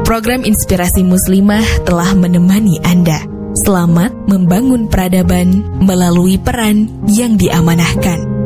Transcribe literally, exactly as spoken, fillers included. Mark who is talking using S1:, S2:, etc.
S1: Program Inspirasi Muslimah telah menemani Anda. Selamat membangun peradaban melalui peran yang diamanahkan.